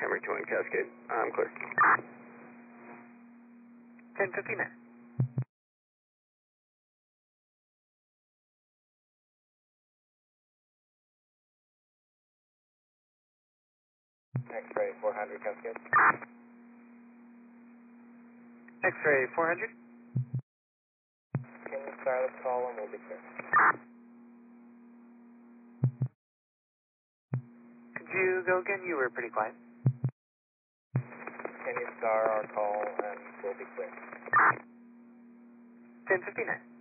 Hammer 2 Cascade. I'm clear. 1059. X-ray 400 Cascade. X-ray 400. Can you start the call and we'll be clear? Could you go again? You were pretty quiet. Can you start our call and we'll be clear? 1059.